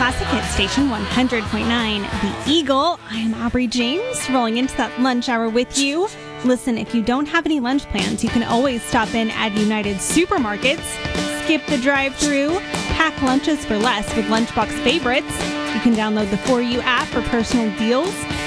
Classic Hit Station 100.9, The Eagle. I am Aubrey James, rolling into that lunch hour with you. Listen, if you don't have any lunch plans, you can always stop in at United Supermarkets, skip the drive-thru, pack lunches for less with Lunchbox Favorites. You can download the For You app for personal deals.